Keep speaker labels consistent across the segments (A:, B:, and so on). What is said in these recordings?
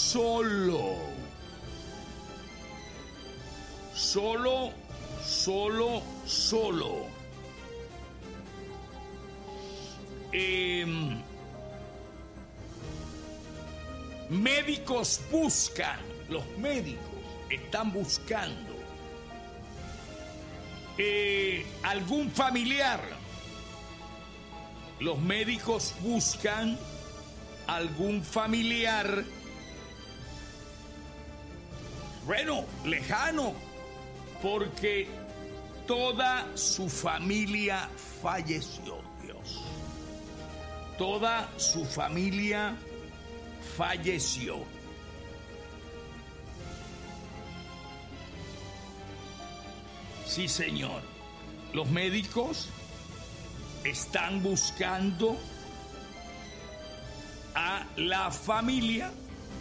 A: solo. Solo. Médicos buscan, los médicos están buscando algún familiar. Los médicos buscan algún familiar, bueno, lejano, porque toda su familia falleció, Dios. Toda su familia falleció. Sí, Señor. Los médicos están buscando a la familia.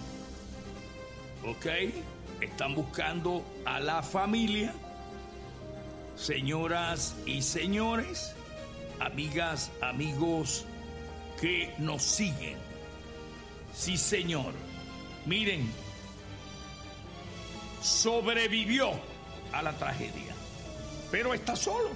A: ¿Ok? Están buscando a la familia. Señoras y señores, amigas, amigos que nos siguen. Sí, Señor. Miren, sobrevivió a la tragedia, pero está solo.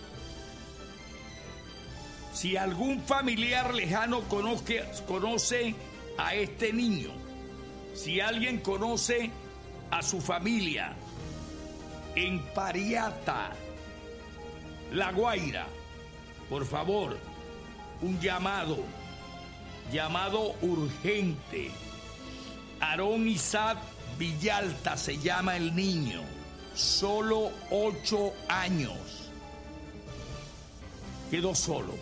A: Si algún familiar lejano conoce a este niño, si alguien conoce a su familia en Pariata, La Guaira, por favor, un llamado urgente. Aarón Isaac Villalta se llama el niño, solo 8 años. Quedó solo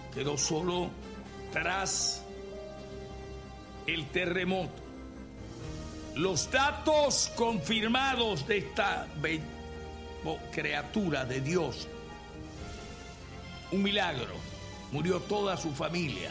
A: tras el terremoto. Los datos confirmados de esta criatura de Dios, un milagro, murió toda su familia.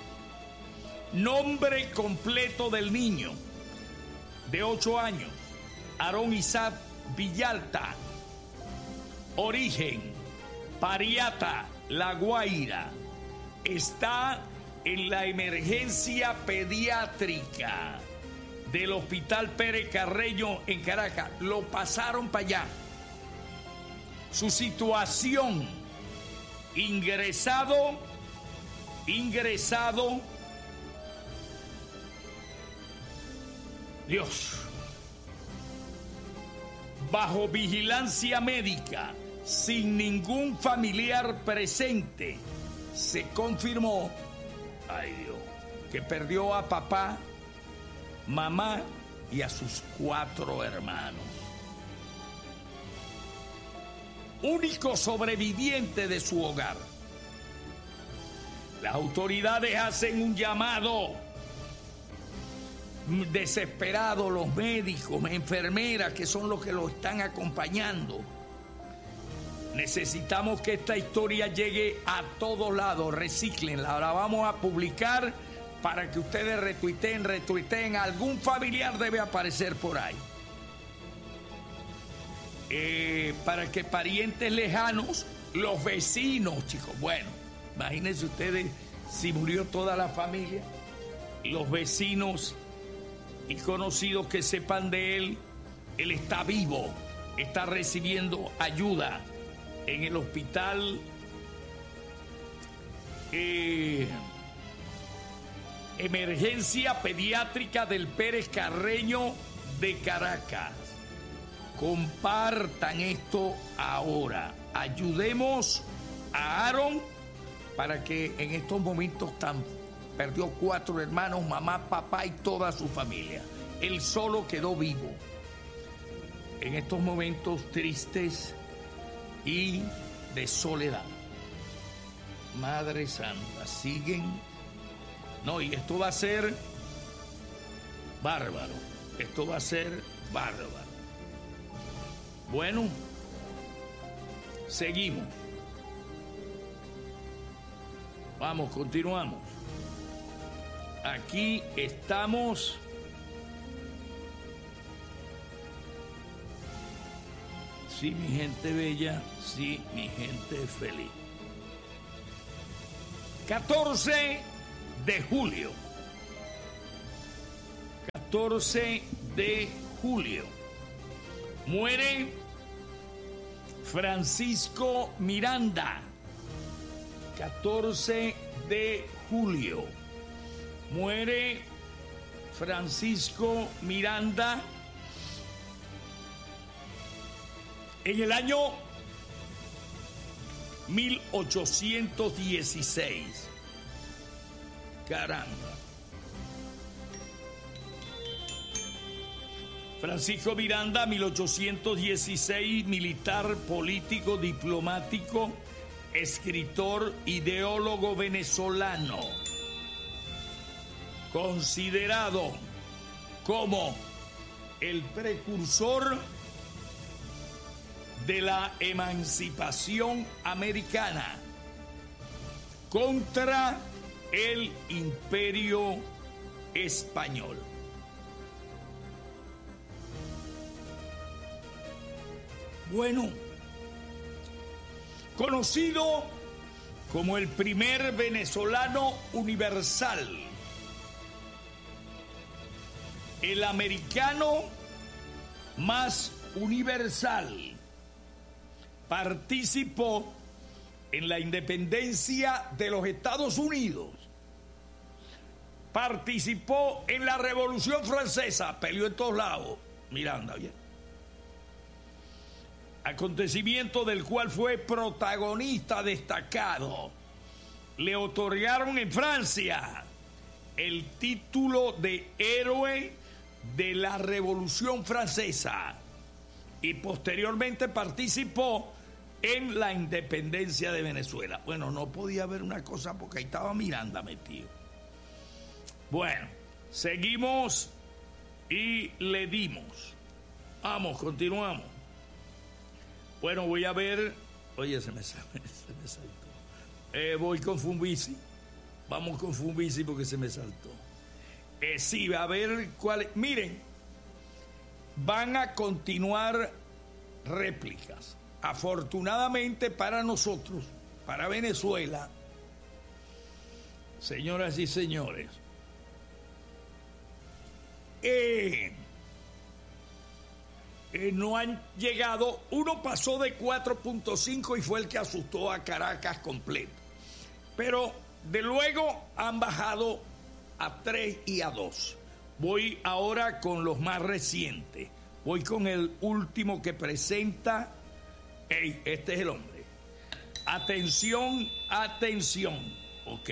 A: Nombre completo del niño de 8 años, Aarón Isaac Villalta. Origen, Pariata, La Guaira. Está en la emergencia pediátrica del Hospital Pérez Carreño en Caracas. Lo pasaron para allá. Su situación, ingresado Dios, bajo vigilancia médica, sin ningún familiar presente, se confirmó, ay Dios, que perdió a papá, mamá y a sus 4 hermanos. Único sobreviviente de su hogar. Las autoridades hacen un llamado desesperado, los médicos, enfermeras, que son los que lo están acompañando. Necesitamos que esta historia llegue a todos lados. Recíclenla, la vamos a publicar para que ustedes retuiteen. Algún familiar debe aparecer por ahí. Para que parientes lejanos, los vecinos, chicos. Bueno, imagínense ustedes si murió toda la familia, los vecinos y conocidos que sepan de él. Él está vivo, está recibiendo ayuda en el hospital emergencia pediátrica del Pérez Carreño de Caracas. Compartan esto ahora. Ayudemos a Aarón para que en estos momentos perdió 4 hermanos, mamá, papá y toda su familia. Él solo quedó vivo. En estos momentos tristes y de soledad. Madre Santa, siguen. No, y esto va a ser bárbaro. Esto va a ser bárbaro. Bueno, seguimos. Vamos, continuamos. Aquí estamos. Sí, mi gente bella, sí, mi gente feliz. 14 de julio. 14 de julio. Muere Francisco Miranda. 14 de julio. Muere Francisco Miranda en el año 1816. Caramba. Francisco Miranda, 1816, militar, político, diplomático, escritor, ideólogo venezolano, considerado como el precursor de la emancipación americana contra el Imperio Español. Bueno, conocido como el primer venezolano universal, el americano más universal, participó en la independencia de los Estados Unidos, participó en la Revolución Francesa, peleó en todos lados, Miranda, bien. Acontecimiento del cual fue protagonista destacado. Le otorgaron en Francia el título de héroe de la Revolución Francesa y posteriormente participó en la independencia de Venezuela. Bueno, no podía haber una cosa porque ahí estaba Miranda metido. Bueno, seguimos y le dimos. Vamos, continuamos. Bueno, voy a ver. Oye, se me saltó. Voy con Fumbisi. Vamos con Fumbisi porque se me saltó. Sí, a ver cuál. Miren, van a continuar réplicas. Afortunadamente para nosotros, para Venezuela, señoras y señores, no han llegado. Uno pasó de 4.5 y fue el que asustó a Caracas completo. Pero de luego han bajado a 3 y a 2. Voy ahora con los más recientes. Voy con el último que presenta. Este es el hombre. Atención, atención. Ok.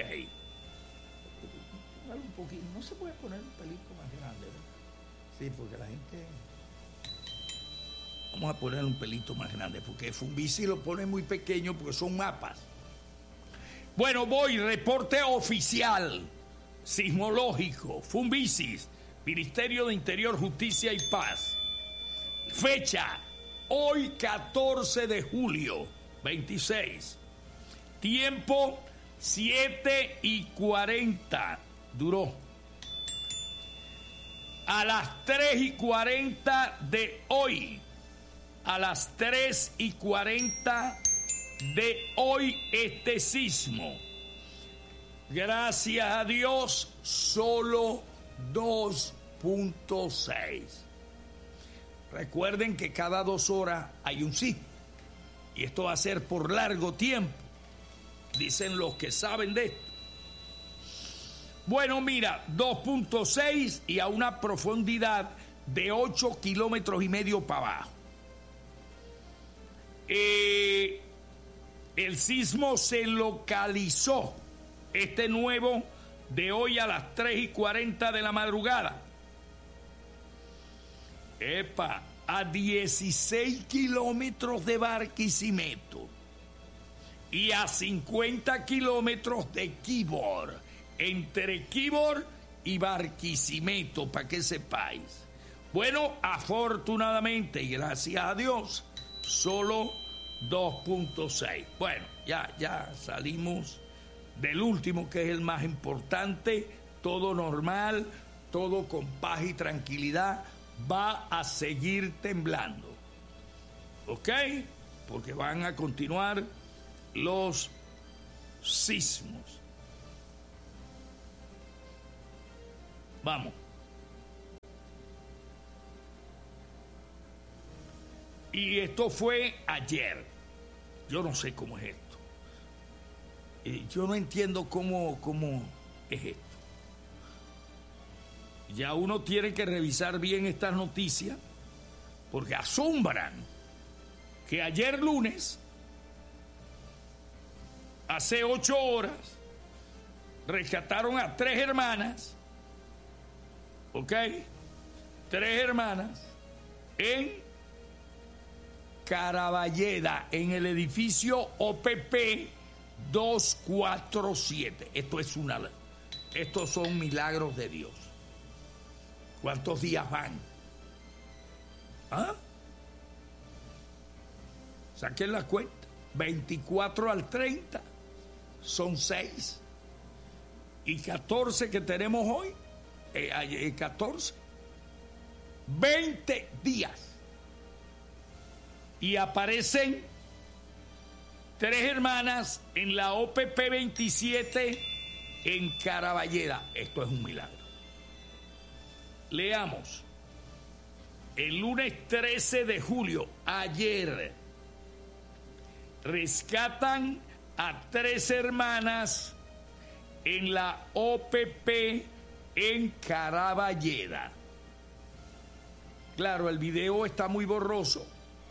A: Un poquito. No se puede poner un pelito más grande, ¿verdad? Sí, porque la gente. Vamos a poner un pelito más grande, porque Fumbisi lo pone muy pequeño porque son mapas. Bueno, voy, reporte oficial, sismológico, Fumbisis, Ministerio de Interior, Justicia y Paz. Fecha, hoy 14 de julio, 26. Tiempo, 7:40, duró. A las 3:40 de hoy. A las 3:40 de hoy este sismo. Gracias a Dios, solo 2.6. Recuerden que cada 2 horas hay un sismo. Y esto va a ser por largo tiempo. Dicen los que saben de esto. Bueno, mira, 2.6 y a una profundidad de 8 kilómetros y medio para abajo. El sismo se localizó, este nuevo, de hoy a las 3:40 de la madrugada. A 16 kilómetros de Barquisimeto y a 50 kilómetros de Quibor, entre Quibor y Barquisimeto, para que sepáis. Bueno, afortunadamente y gracias a Dios, solo 2.6. Bueno, ya salimos del último, que es el más importante. Todo normal, todo con paz y tranquilidad. Va a seguir temblando, ¿ok? Porque van a continuar los sismos. Vamos. Y esto fue ayer. Yo no sé cómo es esto. Yo no entiendo cómo es esto. Ya uno tiene que revisar bien estas noticias porque asombran que ayer lunes, hace 8 horas, rescataron a 3 hermanas, ¿ok? 3 hermanas en Caraballeda, en el edificio OPP 247. Estos son milagros de Dios. ¿Cuántos días van? ¿Ah? Saquen la cuenta. 24 al 30 son 6. Y 14 que tenemos hoy, 14. 20 días. Y aparecen 3 hermanas en la OPP 27 en Caraballeda. Esto es un milagro. Leamos. El lunes 13 de julio, ayer, rescatan a 3 hermanas en la OPP en Caraballeda. Claro, el video está muy borroso.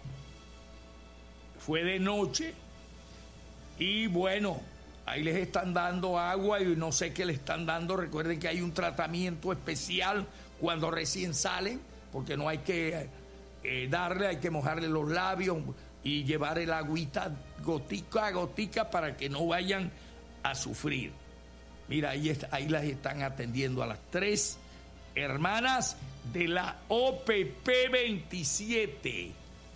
A: Fue de noche y bueno, ahí les están dando agua y no sé qué le están dando. Recuerden que hay un tratamiento especial cuando recién salen, porque no hay que darle, hay que mojarle los labios y llevar el agüita gotica a gotica para que no vayan a sufrir. Mira, ahí las están atendiendo a las 3 hermanas de la OPP 27.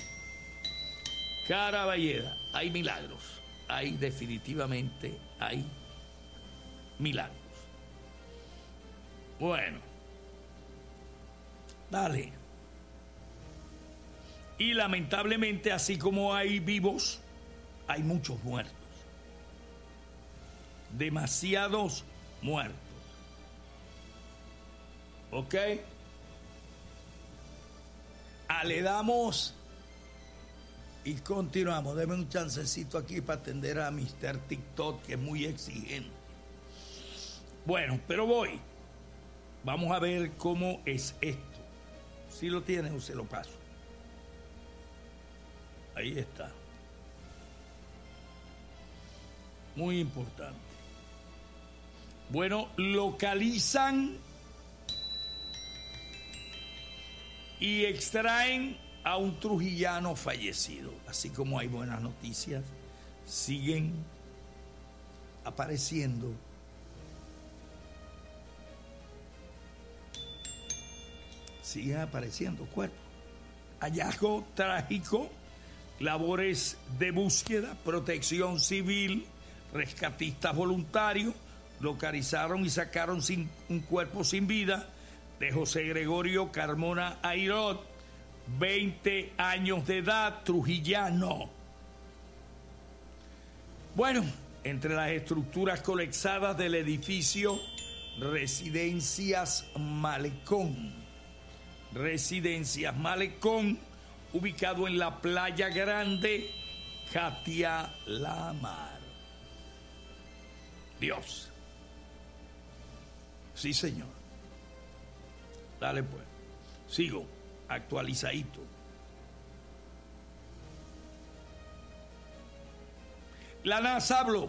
A: Caraballeda, hay milagros, definitivamente hay milagros. Bueno, dale. Y lamentablemente, así como hay vivos, hay muchos muertos. Demasiados muertos. ¿Ok? Le damos y continuamos. Deme un chancecito aquí para atender a Mr. TikTok, que es muy exigente. Bueno, pero voy. Vamos a ver cómo es esto. Si lo tiene o se lo paso. Ahí está. Muy importante. Bueno, localizan y extraen a un trujillano fallecido. Así como hay buenas noticias, siguen apareciendo cuerpos. Hallazgo trágico, labores de búsqueda, protección civil, rescatistas voluntarios localizaron y sacaron un cuerpo sin vida de José Gregorio Carmona Airot, 20 años de edad, trujillano. Bueno, entre las estructuras colapsadas del edificio Residencias Malecón, ubicado en la Playa Grande, Katia Lamar. Dios. Sí, señor. Dale pues. Sigo, actualizadito. La NASA habló.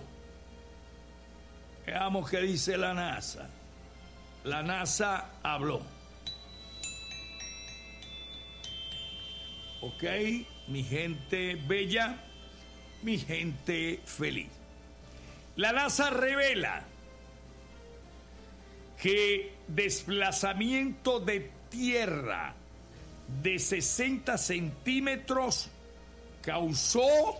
A: Veamos qué dice la NASA. La NASA habló. Ok, mi gente bella, mi gente feliz. La NASA revela que desplazamiento de tierra de 60 centímetros causó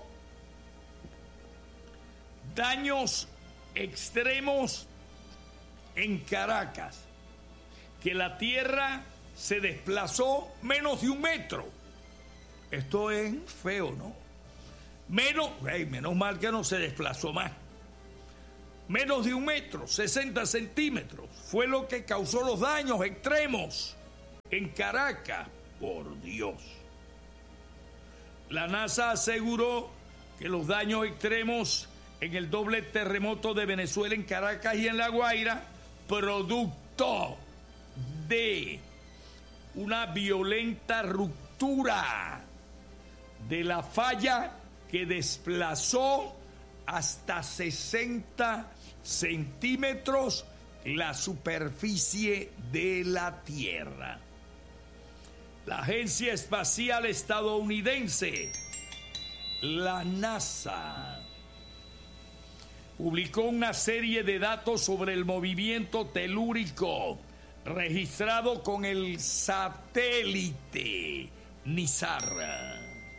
A: daños extremos en Caracas, que la tierra se desplazó menos de 1 metro. Esto es feo, ¿no? Menos mal que no se desplazó más. Menos de 1 metro, 60 centímetros, fue lo que causó los daños extremos en Caracas. Por Dios. La NASA aseguró que los daños extremos en el doble terremoto de Venezuela en Caracas y en La Guaira, producto de una violenta ruptura de la falla que desplazó hasta 60 centímetros la superficie de la Tierra. La Agencia Espacial Estadounidense, la NASA, publicó una serie de datos sobre el movimiento telúrico registrado con el satélite NISAR.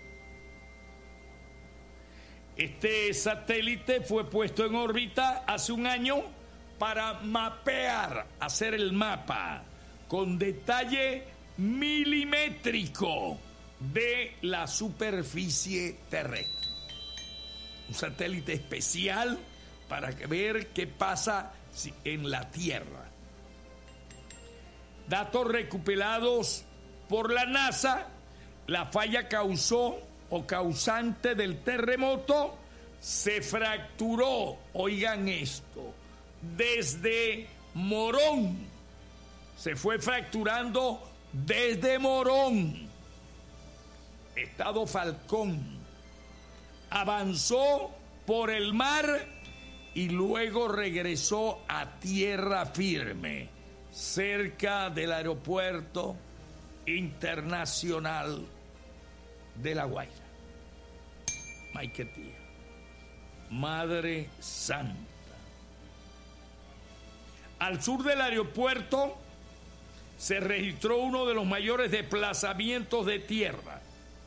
A: Este satélite fue puesto en órbita hace un año para mapear, hacer el mapa con detalle milimétrico de la superficie terrestre. Un satélite especial para ver qué pasa en la Tierra. Datos recuperados por la NASA, la falla causó o causante del terremoto se fracturó, oigan esto, desde Morón, se fue fracturando desde Morón, Estado Falcón, avanzó por el mar y luego regresó a tierra firme, cerca del aeropuerto internacional de La Guaira. Maiquetía, Madre Santa. Al sur del aeropuerto se registró uno de los mayores desplazamientos de tierra.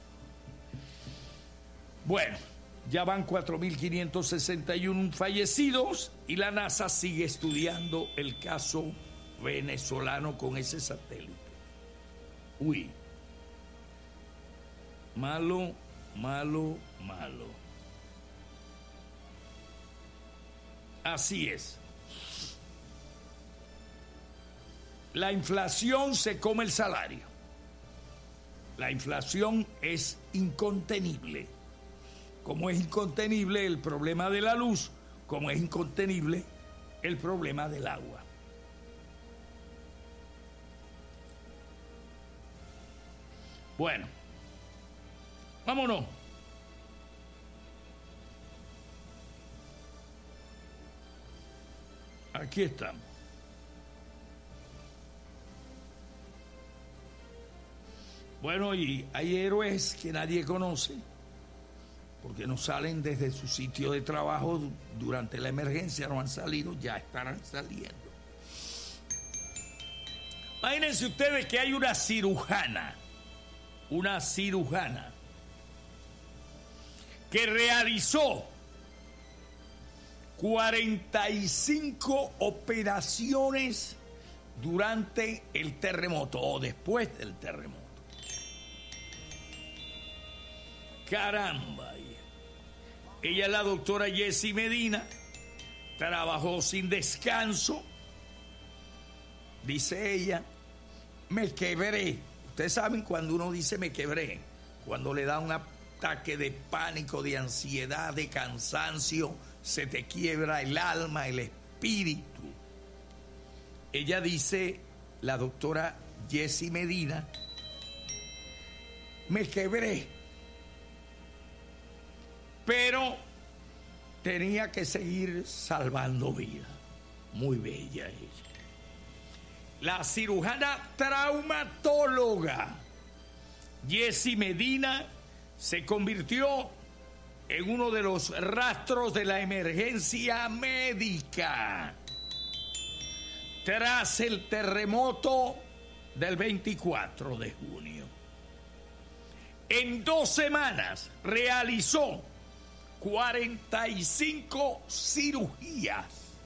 A: Bueno, ya van 4.561 fallecidos y la NASA sigue estudiando el caso venezolano con ese satélite. Uy. Malo, malo, malo. Así es. La inflación se come el salario. La inflación es incontenible. Como es incontenible el problema de la luz, como es incontenible el problema del agua. Bueno, vámonos. Aquí estamos. Bueno, y hay héroes que nadie conoce, porque no salen desde su sitio de trabajo durante la emergencia, no han salido, ya estarán saliendo. Imagínense ustedes que hay una cirujana que realizó 45 operaciones durante el terremoto o después del terremoto. Caramba. Ella es la doctora Jessie Medina, trabajó sin descanso. Dice ella, me quebré. Ustedes saben cuando uno dice me quebré, cuando le da un ataque de pánico, de ansiedad, de cansancio, se te quiebra el alma, el espíritu. Ella dice, la doctora Jessie Medina, me quebré, pero tenía que seguir salvando vidas. Muy bella ella. La cirujana traumatóloga Jessie Medina se convirtió en uno de los rastros de la emergencia médica tras el terremoto del 24 de junio. En 2 semanas realizó 45 cirugías.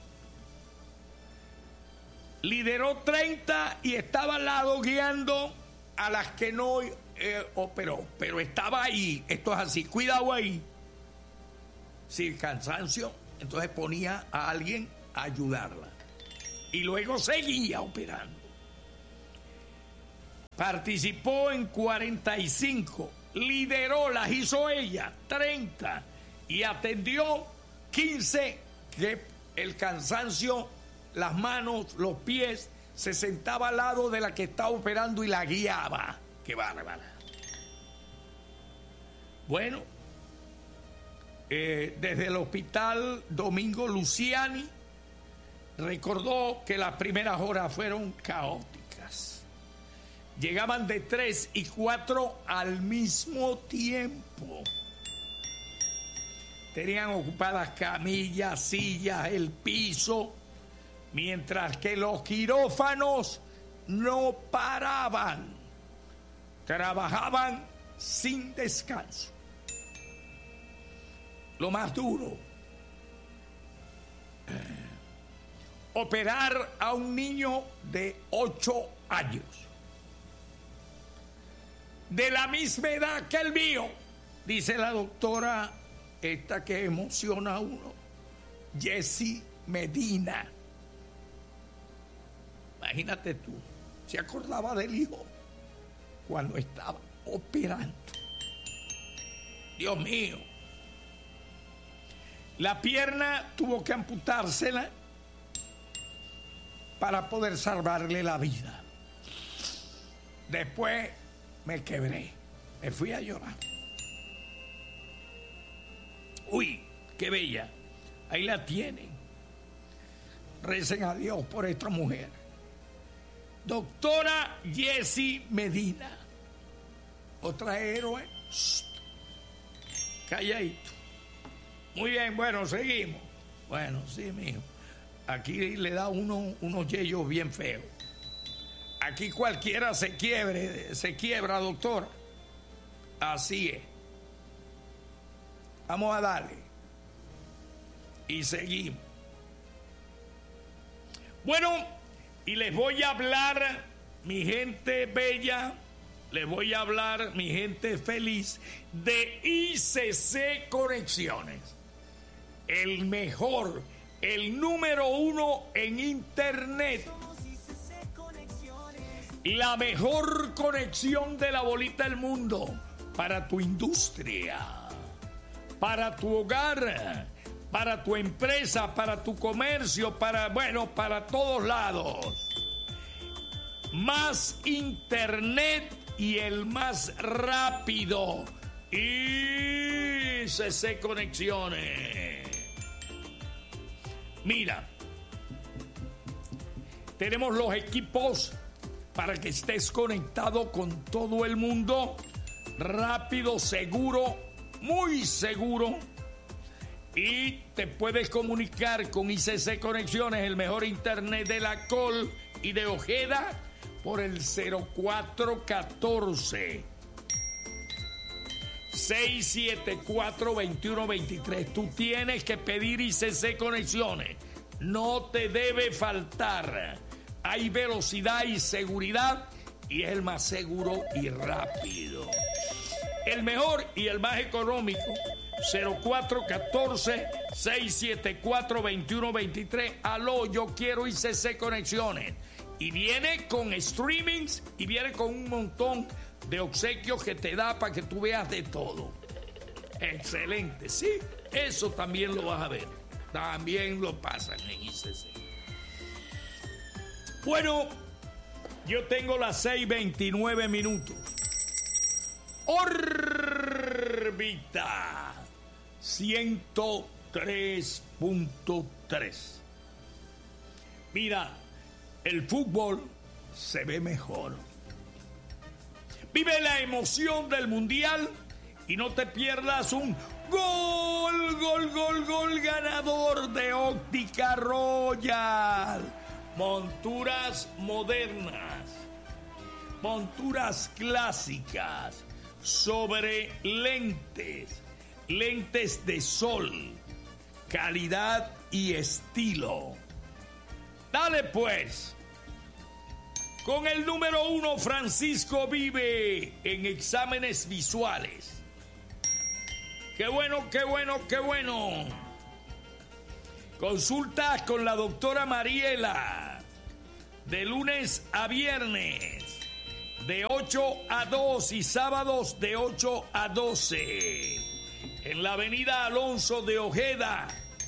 A: Lideró 30 y estaba al lado guiando a las que no operó, pero estaba ahí. Esto es así, cuidado ahí. Sin cansancio, entonces ponía a alguien a ayudarla. Y luego seguía operando. Participó en 45 lideró, las hizo ella, 30, y atendió 15, que el cansancio, las manos, los pies, se sentaba al lado de la que estaba operando y la guiaba. ¡Qué bárbara! Bueno, desde el hospital Domingo Luciani recordó que las primeras horas fueron caóticas. Llegaban de 3 y 4 al mismo tiempo. Tenían ocupadas camillas, sillas, el piso, mientras que los quirófanos no paraban. Trabajaban sin descanso. Lo más duro, operar a un niño de 8 años, de la misma edad que el mío, dice la doctora, esta que emociona a uno, Jessie Medina. Imagínate tú, se acordaba del hijo cuando estaba operando. Dios mío. La pierna tuvo que amputársela para poder salvarle la vida. Después me quebré, me fui a llorar. Uy, qué bella. Ahí la tienen. Recen a Dios por esta mujer. Doctora Jessie Medina. Otra héroe. Shh. Calladito. Muy bien, bueno, seguimos. Bueno, sí, mijo. Aquí le da unos yeyos bien feos. Aquí cualquiera se quiebra, doctor. Así es. Vamos a darle. Y seguimos. Bueno, y les voy a hablar, mi gente bella, les voy a hablar, mi gente feliz, de ICC Conexiones. El mejor, el número 1 en internet. La mejor conexión de la bolita del mundo para tu industria, para tu hogar, para tu empresa, para tu comercio, para todos lados. Más internet y el más rápido. ICC Conexiones. Mira, tenemos los equipos para que estés conectado con todo el mundo, rápido, seguro, muy seguro, y te puedes comunicar con ICC Conexiones, el mejor internet de la Col y de Ojeda, por el 0414 674-2123. Tú tienes que pedir ICC Conexiones. No te debe faltar. Hay velocidad y seguridad y es el más seguro y rápido. El mejor y el más económico. 0414-674-2123. Aló, yo quiero ICC Conexiones. Y viene con streamings y viene con un montón de obsequios que te da para que tú veas de todo. Excelente, sí, eso también lo vas a ver. También lo pasan en ICC. Bueno, yo tengo las 6:29 minutos. Órbita 103.3. Mira, el fútbol se ve mejor. Vive la emoción del mundial y no te pierdas un gol ganador de Óptica Royal. Monturas modernas, monturas clásicas, sobre lentes de sol, calidad y estilo. Dale pues. Con el número 1, Francisco Vive en exámenes visuales. ¡Qué bueno, qué bueno, qué bueno! Consultas con la doctora Mariela de lunes a viernes de 8 a 2 y sábados de 8 a 12. En la avenida Alonso de Ojeda,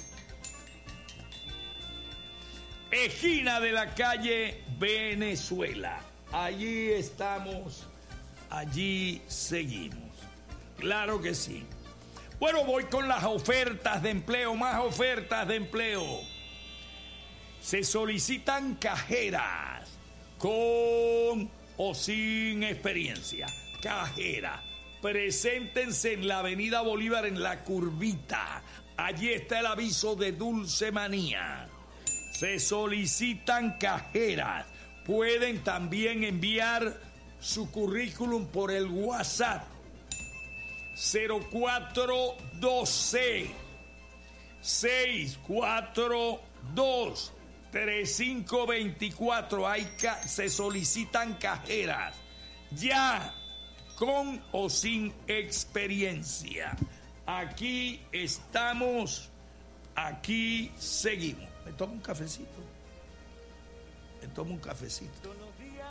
A: esquina de la calle Venezuela. Allí estamos, allí seguimos. Claro que sí. Bueno, voy con las ofertas de empleo, más ofertas de empleo. Se solicitan cajeras con o sin experiencia. Cajera. Preséntense en la avenida Bolívar en La Curvita. Allí está el aviso de Dulce Manía. Se solicitan cajeras. Pueden también enviar su currículum por el WhatsApp 0412 642 3524. Se solicitan cajeras ya con o sin experiencia. Aquí estamos, aquí seguimos. Me tomo un cafecito.